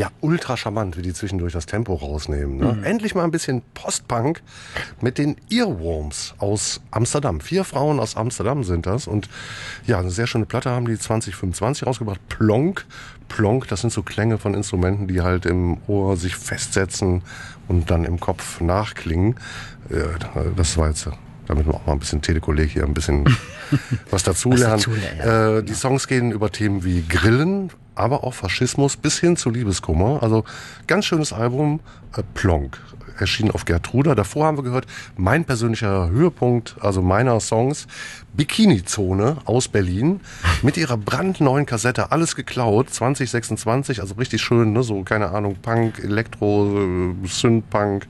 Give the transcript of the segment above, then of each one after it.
Ja, ultra charmant, wie die zwischendurch das Tempo rausnehmen. Ne? Endlich mal ein bisschen Post-Punk mit den Earworms aus Amsterdam. 4 Frauen aus Amsterdam sind das. Und ja, eine sehr schöne Platte haben die 2025 rausgebracht. Plonk, Plonk, das sind so Klänge von Instrumenten, die halt im Ohr sich festsetzen und dann im Kopf nachklingen. Das war jetzt, damit wir auch mal ein bisschen Telekolleg hier ein bisschen was dazulernen. Die Songs gehen über Themen wie Grillen, aber auch Faschismus bis hin zu Liebeskummer. Also ganz schönes Album, Plonk, erschienen auf Gertruda. Davor haben wir gehört, mein persönlicher Höhepunkt, also meiner Songs, Bikini-Zone aus Berlin, mit ihrer brandneuen Kassette, alles geklaut, 2026, also richtig schön, ne? So, keine Ahnung, Punk, Elektro, Synth-Punk,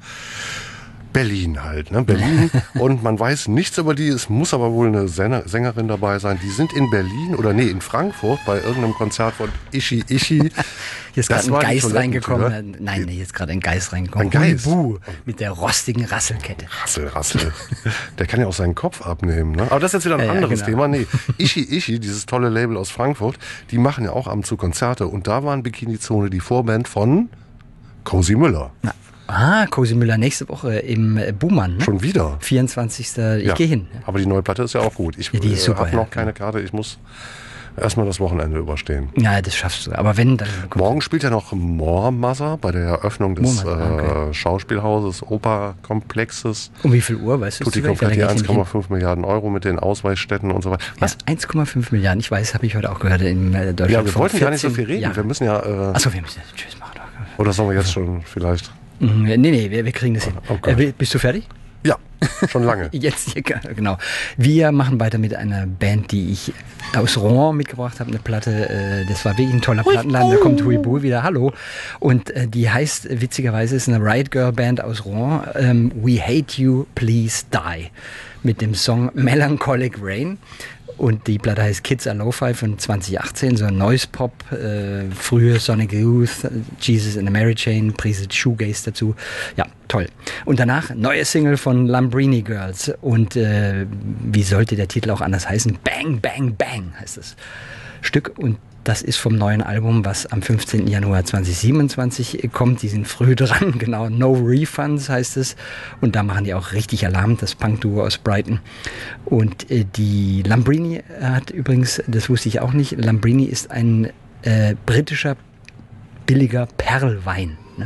Berlin halt, ne? Berlin. Und man weiß nichts über die, es muss aber wohl eine Sängerin dabei sein. Die sind in Berlin oder in Frankfurt bei irgendeinem Konzert von Ishi. Hier ist gerade ein Geist reingekommen. Nein, hier ist gerade ein Geist reingekommen. Ein Geist? Huibu, mit der rostigen Rasselkette. Rassel. Der kann ja auch seinen Kopf abnehmen, ne? Aber das ist jetzt wieder ein anderes Thema. Nee, Ishi, dieses tolle Label aus Frankfurt, die machen ja auch ab und zu Konzerte. Und da waren Bikini-Zone die Vorband von Cozy Müller. Na. Cozy Müller nächste Woche im Buhmann. Ne? Schon wieder? 24. Ich gehe hin. Aber die neue Platte ist ja auch gut. Ich habe noch keine Karte. Ich muss erstmal das Wochenende überstehen. Ja, das schaffst du. Aber wenn, dann... Morgen spielt ja noch Moormother bei der Eröffnung des Schauspielhauses, Operkomplexes. Um wie viel Uhr, weißt du? Tutti Completi 1,5 Milliarden Euro mit den Ausweichstätten und so weiter. Was? Ja, 1,5 Milliarden, ich weiß, habe ich heute auch gehört in Deutschland. Ja, wir wollten gar nicht so viel reden. Jahren. Wir müssen ja... Achso, wir müssen Tschüss machen. Oder sollen wir jetzt schon vielleicht... Nee, wir kriegen das hin. Bist du fertig? Ja, schon lange. Jetzt, genau. Wir machen weiter mit einer Band, die ich aus Rouen mitgebracht habe, eine Platte. Das war wirklich ein toller Plattenladen. Da kommt Huibu wieder. Hallo. Und die heißt, witzigerweise, ist eine Riot Girl Band aus Rouen. We Hate You, Please Die. Mit dem Song Melancholic Rain. Und die Platte heißt Kids Are Lo-Fi von 2018, so ein Noise-Pop, frühe Sonic Youth, Jesus and the Mary Chain, Prise Shoegaze dazu. Ja, toll. Und danach neue Single von Lambrini Girls. Und wie sollte der Titel auch anders heißen? Bang, Bang, Bang heißt das Stück. Und das ist vom neuen Album, was am 15. Januar 2027 kommt. Die sind früh dran, genau. No Refunds heißt es. Und da machen die auch richtig Alarm, das Punk-Duo aus Brighton. Und die Lambrini hat übrigens, das wusste ich auch nicht, Lambrini ist ein britischer billiger Perlwein. Ne?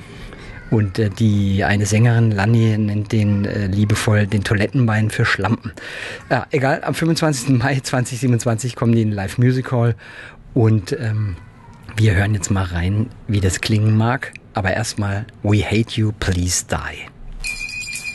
Und die eine Sängerin, Lani, nennt den liebevoll den Toilettenwein für Schlampen. Ja, egal, am 25. Mai 2027 kommen die in Live Music Hall. Und wir hören jetzt mal rein, wie das klingen mag. Aber erstmal, We Hate You, Please Die.